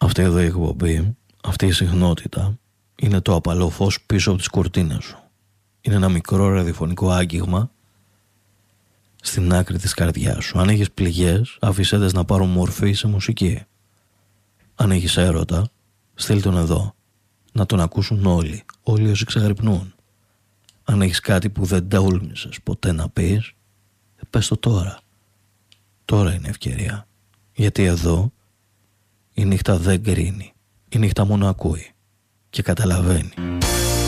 Αυτή εδώ η εκπομπή, αυτή η συχνότητα, είναι το απαλό φως πίσω από τις κουρτίνες σου. Είναι ένα μικρό ραδιοφωνικό άγγιγμα στην άκρη της καρδιάς σου. Αν έχεις πληγές, άφησέ τες να πάρουν μορφή σε μουσική. Αν έχεις έρωτα, στείλ τον εδώ, να τον ακούσουν όλοι όσοι ξαγρυπνούν. Αν έχεις κάτι που δεν τόλμησες ποτέ να πεις, πες το τώρα. Τώρα είναι ευκαιρία. Γιατί εδώ η νύχτα δεν κρίνει. Η νύχτα μόνο ακούει και καταλαβαίνει.